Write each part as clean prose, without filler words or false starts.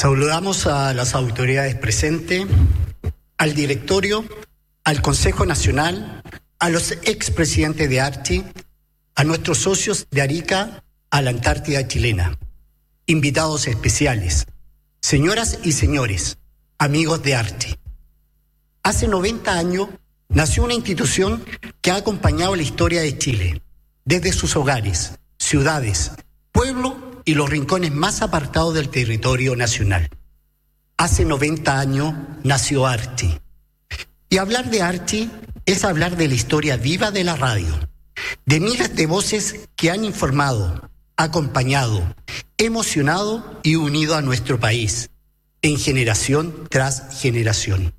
Saludamos a las autoridades presentes, al directorio, al Consejo Nacional, a los expresidentes de ARCHI, a nuestros socios de Arica, a la Antártida chilena, invitados especiales, señoras y señores, amigos de ARCHI. Hace 90 años nació una institución que ha acompañado la historia de Chile, desde sus hogares, ciudades, pueblos y los rincones más apartados del territorio nacional. Hace 90 años nació ARCHI. Y hablar de ARCHI es hablar de la historia viva de la radio, de miles de voces que han informado, acompañado, emocionado y unido a nuestro país, en generación tras generación.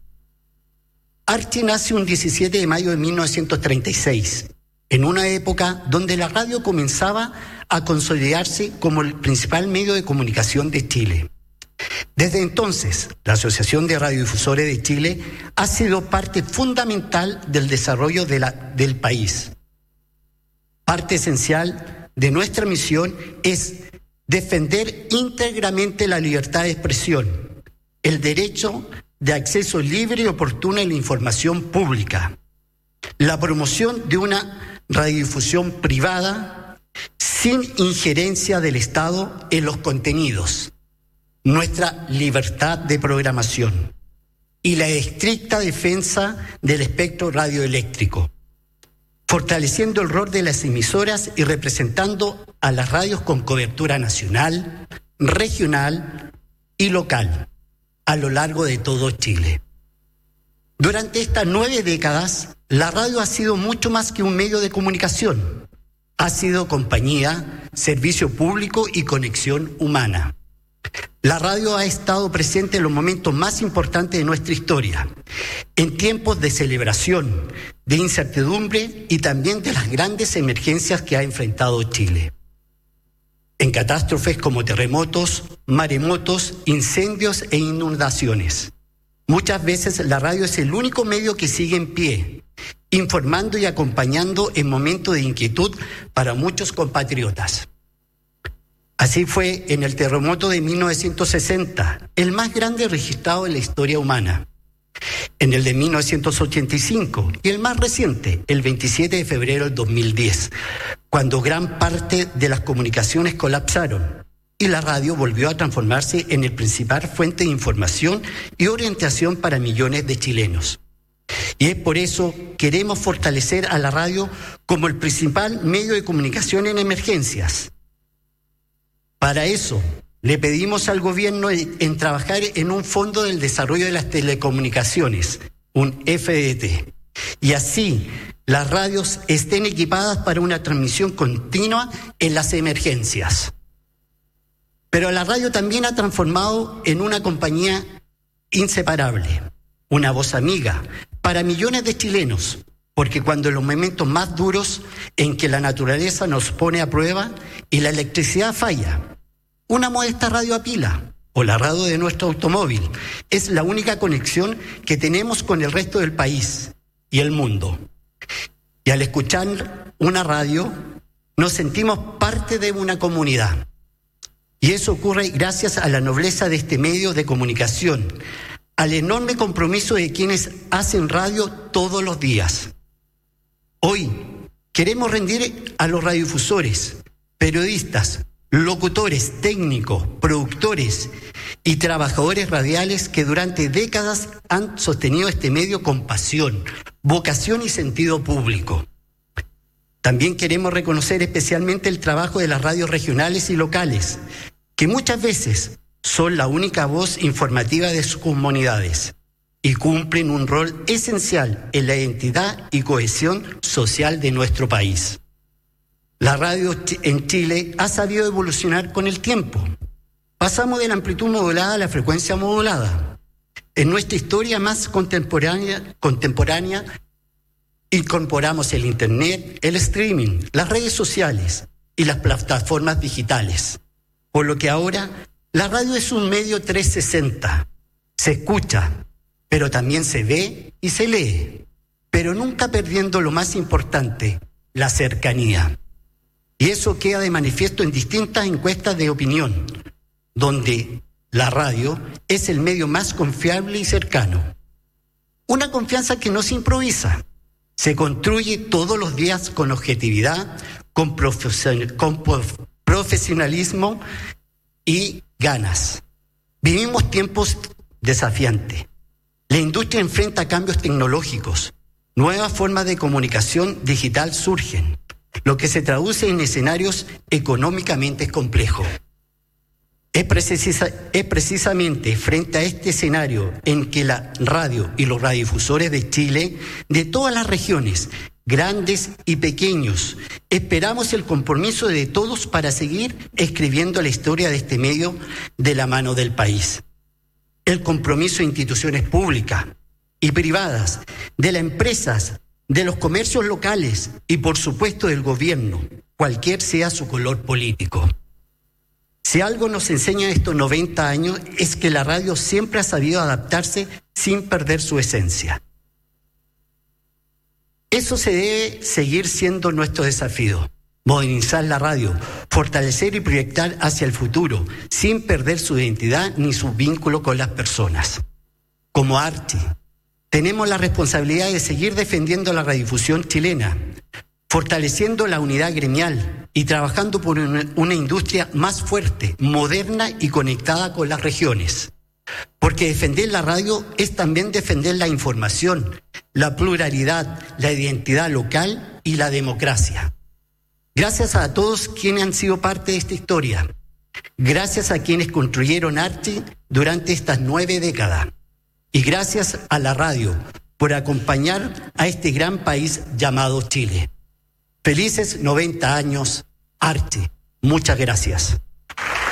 ARCHI nace un 17 de mayo de 1936, en una época donde la radio comenzaba a consolidarse como el principal medio de comunicación de Chile. Desde entonces, la Asociación de Radiodifusores de Chile ha sido parte fundamental del desarrollo del país. Parte esencial de nuestra misión es defender íntegramente la libertad de expresión, el derecho de acceso libre y oportuno a la información pública, la promoción de una radiodifusión privada sin injerencia del Estado en los contenidos, nuestra libertad de programación y la estricta defensa del espectro radioeléctrico, fortaleciendo el rol de las emisoras y representando a las radios con cobertura nacional, regional y local a lo largo de todo Chile. Durante estas 9 décadas, la radio ha sido mucho más que un medio de comunicación. Ha sido compañía, servicio público y conexión humana. La radio ha estado presente en los momentos más importantes de nuestra historia, en tiempos de celebración, de incertidumbre y también de las grandes emergencias que ha enfrentado Chile. En catástrofes como terremotos, maremotos, incendios e inundaciones. Muchas veces la radio es el único medio que sigue en pie, informando y acompañando en momentos de inquietud para muchos compatriotas. Así fue en el terremoto de 1960, el más grande registrado en la historia humana. En el de 1985 y el más reciente, el 27 de febrero del 2010, cuando gran parte de las comunicaciones colapsaron y la radio volvió a transformarse en el principal fuente de información y orientación para millones de chilenos. Y es por eso que queremos fortalecer a la radio como el principal medio de comunicación en emergencias. Para eso, le pedimos al gobierno en trabajar en un fondo del desarrollo de las telecomunicaciones, un FDT, y así las radios estén equipadas para una transmisión continua en las emergencias. Pero la radio también ha transformado en una compañía inseparable, una voz amiga para millones de chilenos, porque cuando en los momentos más duros en que la naturaleza nos pone a prueba y la electricidad falla, una modesta radio a pila o la radio de nuestro automóvil es la única conexión que tenemos con el resto del país y el mundo. Y al escuchar una radio, nos sentimos parte de una comunidad. Y eso ocurre gracias a la nobleza de este medio de comunicación, al enorme compromiso de quienes hacen radio todos los días. Hoy queremos rendir a los radiodifusores, periodistas, locutores, técnicos, productores y trabajadores radiales que durante décadas han sostenido este medio con pasión, vocación y sentido público. También queremos reconocer especialmente el trabajo de las radios regionales y locales, que muchas veces son la única voz informativa de sus comunidades y cumplen un rol esencial en la identidad y cohesión social de nuestro país. La radio en Chile ha sabido evolucionar con el tiempo. Pasamos de la amplitud modulada a la frecuencia modulada. En nuestra historia más contemporánea incorporamos el Internet, el streaming, las redes sociales y las plataformas digitales. Por lo que ahora la radio es un medio 360. Se escucha, pero también se ve y se lee, pero nunca perdiendo lo más importante, la cercanía. Y eso queda de manifiesto en distintas encuestas de opinión, donde la radio, es el medio más confiable y cercano. Una confianza que no se improvisa, se construye todos los días con objetividad, con profesionalismo y ganas. Vivimos tiempos desafiantes. La industria enfrenta cambios tecnológicos. Nuevas formas de comunicación digital surgen, lo que se traduce en escenarios económicamente complejos. Es precisamente frente a este escenario en que la radio y los radiodifusores de Chile, de todas las regiones, grandes y pequeños, esperamos el compromiso de todos para seguir escribiendo la historia de este medio de la mano del país. El compromiso de instituciones públicas y privadas, de las empresas, de los comercios locales y por supuesto del gobierno, cualquier sea su color político. Si algo nos enseña estos 90 años es que la radio siempre ha sabido adaptarse sin perder su esencia. Eso se debe seguir siendo nuestro desafío. Modernizar la radio, fortalecer y proyectar hacia el futuro, sin perder su identidad ni su vínculo con las personas. Como ARCHI, tenemos la responsabilidad de seguir defendiendo la radiodifusión chilena, fortaleciendo la unidad gremial y trabajando por una industria más fuerte, moderna y conectada con las regiones. Porque defender la radio es también defender la información, la pluralidad, la identidad local y la democracia. Gracias a todos quienes han sido parte de esta historia. Gracias a quienes construyeron ARCHI durante estas 9 décadas. Y gracias a la radio por acompañar a este gran país llamado Chile. Felices 90 años, ARCHI. Muchas gracias.